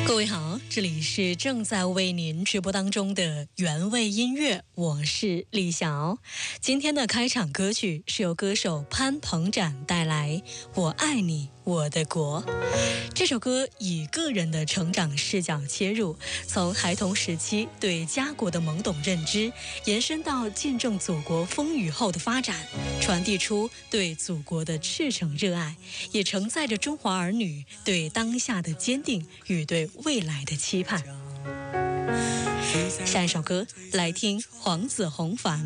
各位好，这里是正在为您直播当中的原味音乐，我是李晓。今天的开场歌曲是由歌手潘鹏展带来《我爱你我的国》。这首歌以个人的成长视角切入，从孩童时期对家国的懵懂认知，延伸到见证祖国风雨后的发展，传递出对祖国的赤诚热爱，也承载着中华儿女对当下的坚定与对未来的期盼。下一首歌来听黄子弘凡